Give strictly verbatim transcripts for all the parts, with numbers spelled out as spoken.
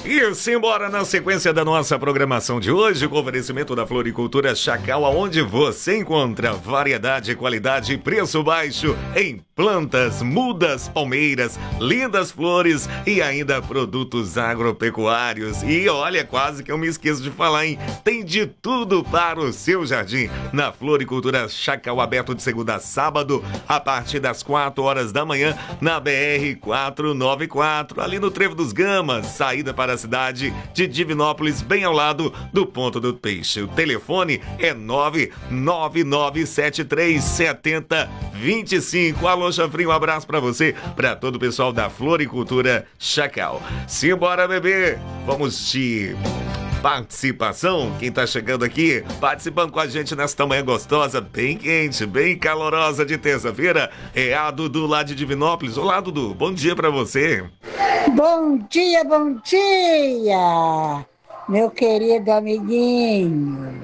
E simbora na sequência da nossa programação de hoje, com oferecimento da Floricultura Chacal, onde você encontra variedade, qualidade e preço baixo em plantas, mudas, palmeiras, lindas flores e ainda produtos agropecuários. E olha, quase que eu me esqueço de falar, hein? Tem de tudo para o seu jardim na Floricultura Chacal, aberto de segunda a sábado, a partir das quatro horas da manhã, na B R quatrocentos e noventa e quatro, ali no Trevo dos Gamas, saída para a cidade de Divinópolis, bem ao lado do Ponto do Peixe. O telefone é nove nove nove sete três sete zero dois cinco. Alô, Chanfrinho, um abraço pra você, pra todo o pessoal da Floricultura Chacal. Simbora, bebê! Vamos de participação. Quem tá chegando aqui, participando com a gente nesta manhã gostosa, bem quente, bem calorosa de terça-feira, é a Dudu lá de Divinópolis. Olá, Dudu, bom dia pra você. Bom dia, bom dia, meu querido amiguinho.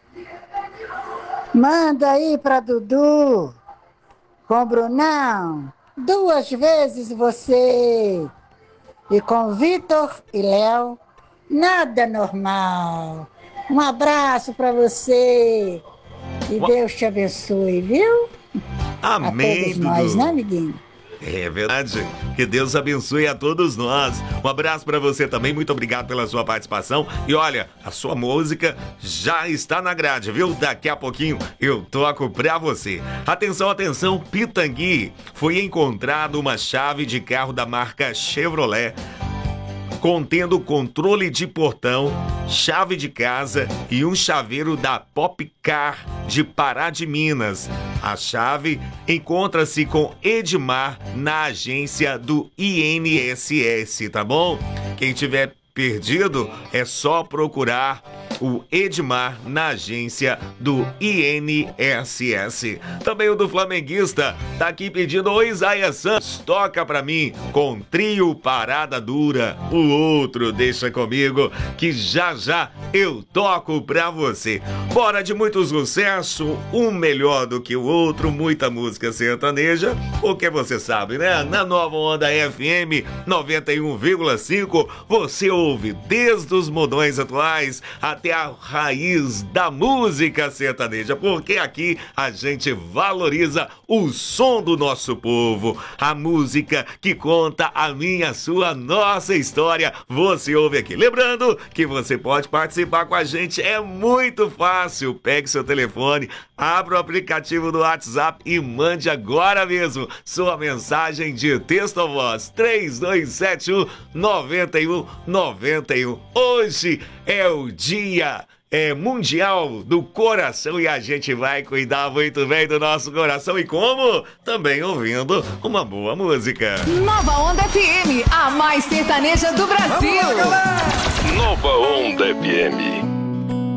Manda aí pra Dudu, com o Brunão, duas vezes você. E com Vitor e Léo, nada normal. Um abraço pra você. E Deus te abençoe, viu? Amém, a todos Dudu. nós, né, amiguinho? É verdade. Que Deus abençoe a todos nós. Um abraço pra você também. Muito obrigado pela sua participação. E olha, a sua música já está na grade, viu? Daqui a pouquinho eu toco pra você. Atenção, atenção, Pitangui. Foi encontrado uma chave de carro da marca Chevrolet contendo controle de portão, chave de casa e um chaveiro da Popcar de Pará de Minas. A chave encontra-se com Edmar na agência do I N S S, tá bom? Quem tiver perdido é só procurar o Edmar na agência do I N S S. Também o do flamenguista tá aqui pedindo: oi, Isaías Santos, toca pra mim com trio Parada Dura. O outro deixa comigo que já já eu toco pra você. Bora de muito sucesso, um melhor do que o outro, muita música sertaneja, porque você sabe, né? Na Nova Onda F M noventa e um vírgula cinco você ouve desde os modões atuais até a raiz da música sertaneja, porque aqui a gente valoriza o som do nosso povo, a música que conta a minha, a sua, nossa história, você ouve aqui. Lembrando que você pode participar com a gente, é muito fácil. Pegue seu telefone, abra o aplicativo do WhatsApp e mande agora mesmo sua mensagem de texto ou voz. Três dois sete um nove um nove um. Hoje é o dia é, mundial do coração e a gente vai cuidar muito bem do nosso coração. E como? Também ouvindo uma boa música. Nova Onda F M, a mais sertaneja do Brasil. Nova Onda F M.